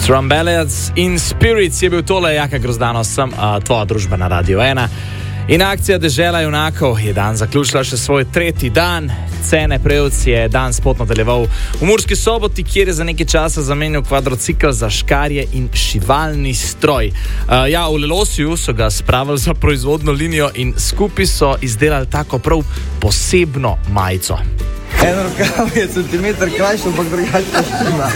Strumbelliads in Spirits je bil tole, Jaka Grozdano, sem tvoja družba na Radio 1. In akcija Dežela junakov je dan zaključila še svoj 3. dan. Cene Prevc je dan spot nadaljeval v Murski Soboti, kjer je za nekaj časa zamenjal kvadrocikl za škarje in šivalni stroj. V Lelosiju so ga spravili za proizvodno linijo in skupaj so izdelali tako prav posebno majico. En rokav je centimeter krajši, ampak drugače štima.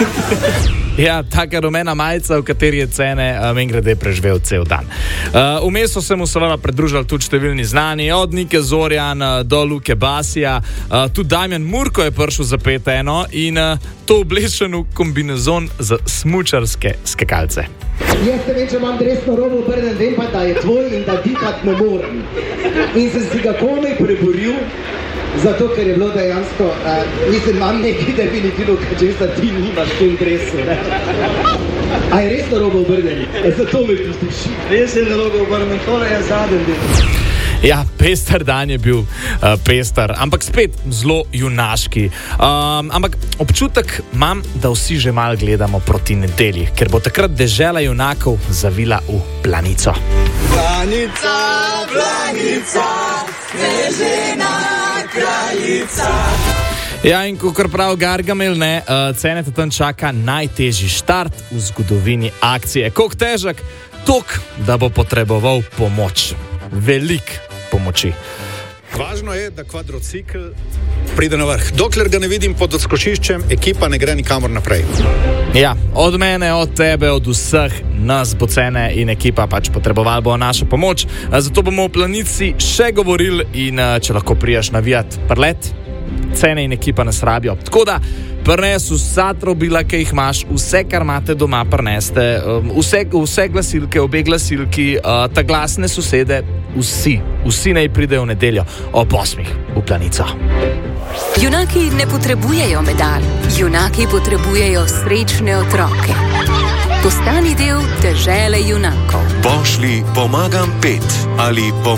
Ja, taka rumena majica, v kateri je Cene mimogrede preživel cel dan. Vmes so se mu seveda pridružili tudi številni znani, od Nike Zorjan do Luke Basija, tudi Damjan Murko je prišel za 5-1 in to oblečen v kombinezon za smučarske skakalce. Jaz te vem, če imam dresno robo obrnen, vem pa, da je tvoj in da dihat ne morem. In sem si ga komaj preboril, zato, ker je bilo dejansko, imam nekaj definitivno, česa ti nimaš v tem dresu, ne? A je resno robo obrneni? Zato me pustiš. Res je robo obrnen, tole je zadnji del. Ja, pester dan je bil, pester, ampak spet zelo junaški. Ampak občutek imam, da vsi že malo gledamo proti nedelji, ker bo takrat Dežela junakov zavila v Planico. Planica, planica, snežena kraljica. Ja, in kakor prav Gargamel, Cene te tam čaka najtežji štart v zgodovini akcije. Koliko težek? Tok, da bo potreboval pomoč. Velik pomoči. Važno je, da kvadrocikl pride na vrh. Dokler ga ne vidim pod odskočiščem, ekipa ne gre nikamor naprej. Ja, od mene, od tebe, od vseh nas bo Cene in ekipa pač potrebovali bo našo pomoč. Zato bomo v Planici še govorili in če lahko prijaš navijat prlet, Cene in ekipa nas rabijo. Tako da prines vsa trobila, ki jih imaš, vse, kar imate doma, prineste, vse glasilke, obe glasilki, ta glasne sosede, vsi naj pridejo v nedeljo ob 8 v Planico. Junaki ne potrebujejo medalj, junaki potrebujejo srečne otroke. Postani del Dežele junakov. Pošlji pomagam 5 ali